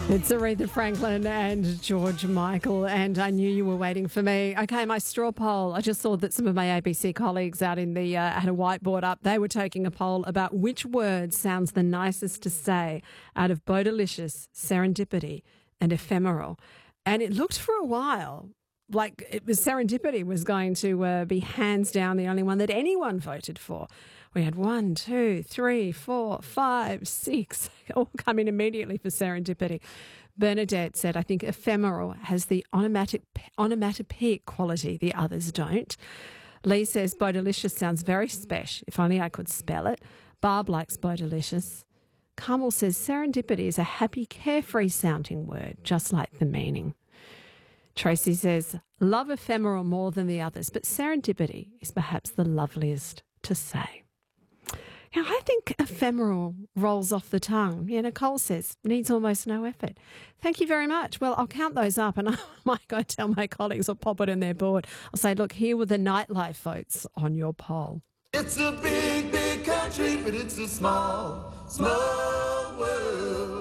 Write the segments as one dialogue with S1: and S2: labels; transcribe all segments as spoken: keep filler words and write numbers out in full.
S1: It's Aretha Franklin and George Michael, and I knew you were waiting for me. Okay, my straw poll. I just saw that some of my A B C colleagues out in the uh, had a whiteboard up. They were taking a poll about which word sounds the nicest to say out of Bodilicious, serendipity, and ephemeral. And it looked for a while like it was serendipity was going to uh, be hands down the only one that anyone voted for. We had one, two, three, four, five, six, all come in immediately for serendipity. Bernadette said, I think ephemeral has the onomatic, onomatopoeic quality the others don't. Lee says, Bodilicious sounds very special, if only I could spell it. Barb likes Bodilicious. Carmel says, serendipity is a happy, carefree sounding word, just like the meaning. Tracy says, love ephemeral more than the others, but serendipity is perhaps the loveliest to say. Yeah, I think ephemeral rolls off the tongue. Yeah, Nicole says, needs almost no effort. Thank you very much. Well, I'll count those up and I might go tell my colleagues or pop it in their board. I'll say, look, here were the nightlife votes on your poll.
S2: It's a big, big country, but it's a small, small world.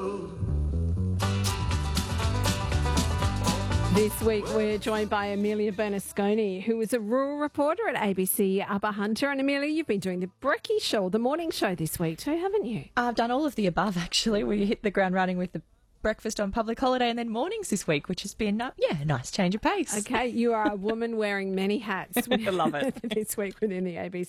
S1: This week we're joined by Amelia Bernasconi, who is a rural reporter at A B C Upper Hunter. And Amelia, you've been doing the Brekkie Show, the morning show this week too, haven't you?
S3: I've done all of the above, actually. We hit the ground running with the breakfast on public holiday and then mornings this week, which has been, uh, yeah, a nice change of pace.
S1: Okay, you are a woman wearing many hats.
S3: I love it.
S1: This week within the A B